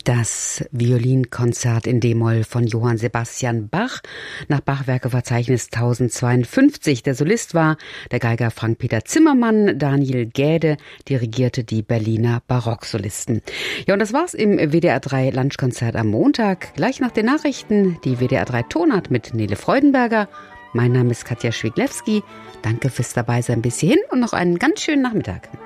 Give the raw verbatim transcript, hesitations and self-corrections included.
Das Violinkonzert in D-Moll von Johann Sebastian Bach nach Bachwerkeverzeichnis tausendzweiundfünfzig. Der Solist war der Geiger Frank-Peter Zimmermann. Daniel Gäde dirigierte die Berliner Barocksolisten. Ja, und das war's im W D R drei Lunchkonzert am Montag. Gleich nach den Nachrichten die W D R drei Tonart mit Nele Freudenberger. Mein Name ist Katja Schwiglewski. Danke fürs Dabeisein bis hierhin und noch einen ganz schönen Nachmittag.